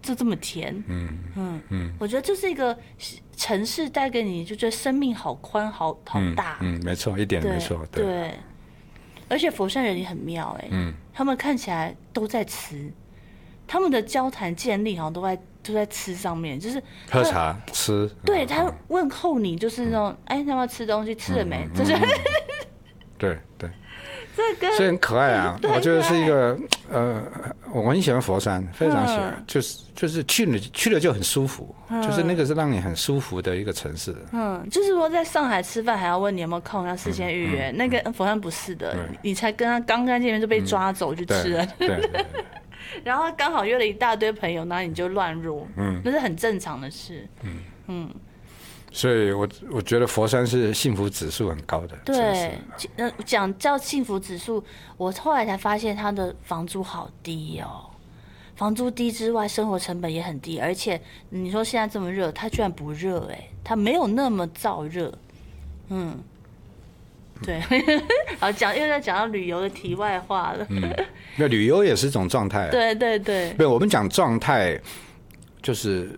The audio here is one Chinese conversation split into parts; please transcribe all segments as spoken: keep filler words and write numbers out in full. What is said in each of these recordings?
就这么甜。嗯嗯嗯，我觉得这是一个城市带给你，就觉得生命好宽好好大。 嗯，嗯没错，一点没错。对。 对，而且佛山人也很妙哎、欸，嗯，他们看起来都在吃，他们的交谈建立好像都在都在吃上面，就是喝茶吃。 对，他问候你就是那种，哎、嗯，要不要吃东西？吃了没？就是、嗯。 对对。 这个所以很可爱啊，我觉得是一个呃，我很喜欢佛山，非常喜欢，嗯、就是就是去了去了就很舒服、嗯，就是那个是让你很舒服的一个城市。 嗯，就是说在上海吃饭还要问你有没有空，要事先预约、嗯嗯。那个佛山不是的，你才跟他刚刚见面就被抓走去吃了。 对。对对对然后刚好约了一大堆朋友，然后你就乱入，嗯，那是很正常的事。嗯嗯。 所以我我觉得佛山是幸福指数很高的城市。 对，讲叫幸福指数，我后来才发现它的房租好低哦。房租低之外，生活成本也很低，而且你说现在这么热，它居然不热哎，它没有那么燥热。嗯，对。好，讲又在讲到旅游的题外话了。 嗯，那旅游也是一种状态、啊。 对对对。 对，我们讲状态，就是。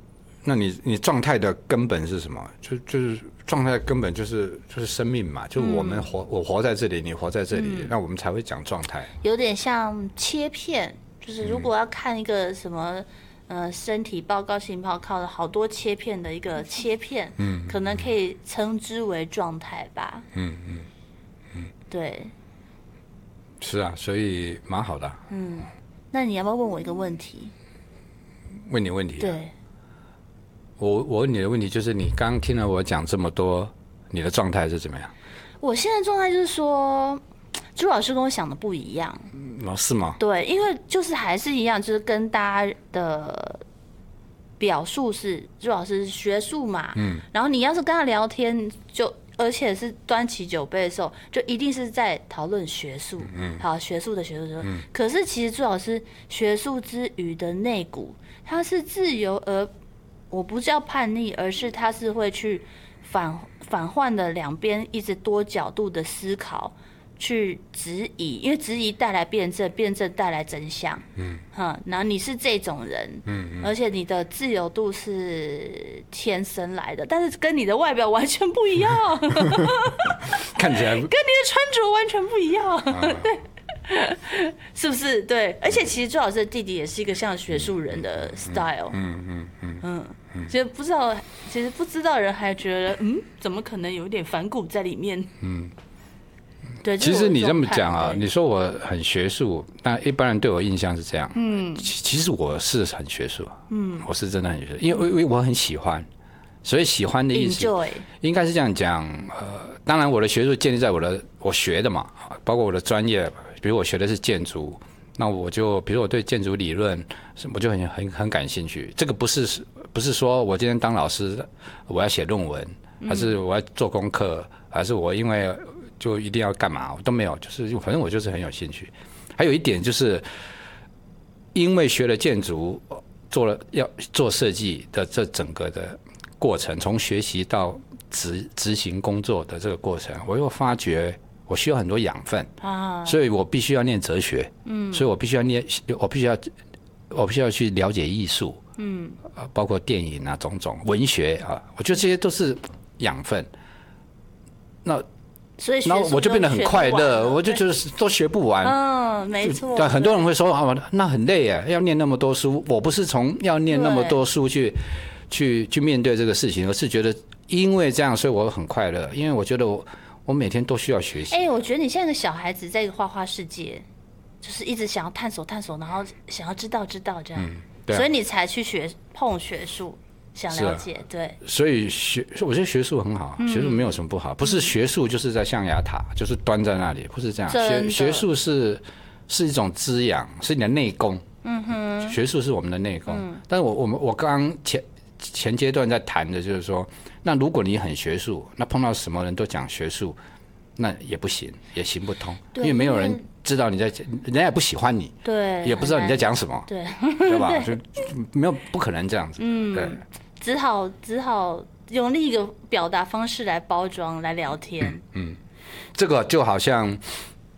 那你你状态的根本是什么？就就是状态的根本就是就是生命嘛，就我们活、嗯、我活在这里，你活在这里，嗯、那我们才会讲状态。 有点像切片，就是如果要看一个什么、嗯、呃身体报告性报告的好多切片的一个切片，嗯，可能可以称之为状态吧。嗯嗯嗯，对。 是啊，所以蛮好的、啊。 嗯，那你要不要问我一个问题？ 问你问题、啊。 对。 我我问你的问题就是，你刚刚听了我讲这么多，你的状态是怎么样？ 我现在状态就是说，朱老师跟我想的不一样。 哦，是吗？ 对，因为就是还是一样，就是跟大家的表述是朱老师是学术嘛，嗯，然后你要是跟他聊天，就而且是端起酒杯的时候，就一定是在讨论学术，嗯，好，学术的学术的、嗯。可是其实朱老师学术之余的内骨，他是自由而。我不叫叛逆，而是他是会去反反换的两边一直多角度的思考，去质疑，因为质疑带来辩证，辩证带来真相。嗯，哈，然后你是这种人，嗯嗯，而且你的自由度是天生来的，但是跟你的外表完全不一样， 看起来跟你的穿着完全不一样，对。啊是不是？对，而且其实朱老师的弟弟也是一个像学术人的 style，嗯嗯嗯嗯嗯，其实不知道，其实不知道人还觉得，嗯，怎么可能有一点反骨在里面？嗯，对。 其实你这么讲啊，你说我很学术，那一般人对我印象是这样，嗯，其实我是很学术，嗯，我是真的很学术，因为因为我很喜欢，所以喜欢的意思应该是这样讲，呃，当然我的学术建立在我的我学的嘛，包括我的专业。比如我学的是建筑，那我就比如我对建筑理论，我就很很很感兴趣。这个不是不是说我今天当老师，我要写论文，还是我要做功课，还是我因为就一定要干嘛，我都没有，就是反正我就是很有兴趣。还有一点就是，因为学了建筑，做了要做设计的这整个的过程，从学习到执执行工作的这个过程，我又发觉。我需要很多养分啊，所以我必须要念哲学，嗯，所以我必须要念，我必须要，我必须要去了解艺术，嗯，包括电影啊，种种文学啊，我觉得这些都是养分。那所以， 然后我就变得很快乐，我就觉得都学不完， 嗯，没错。 对，很多人会说啊，那很累啊，要念那么多书。我不是从要念那么多书去去去面对这个事情，而是觉得因为这样，所以我很快乐，因为我觉得我。我每天都需要学习。 哎、欸，我觉得你现在的小孩子在一个画画世界，就是一直想要探索探索，然后想要知道知道这样，嗯对啊、所以你才去学碰学术，想了解，啊、对。 所以学，我觉得学术很好，嗯、学术没有什么不好，不是学术就是在象牙塔，嗯、就是端在那里，不是这样。学学术是是一种滋养，是你的内功。嗯哼，学术是我们的内功。嗯、但是我我们我刚刚前前阶段在谈的就是说。那如果你很学术，那碰到什么人都讲学术，那也不行，也行不通，因为没有人知道你在，人家也不喜欢你， 对， 也不知道你在讲什么， 对， 对吧？就没有不可能这样子，嗯，对， 只好只好用另一个表达方式来包装来聊天， 嗯，嗯这个就好像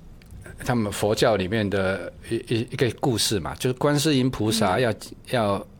他们佛教里面的一一一个故事嘛，就是观世音菩萨要、嗯、要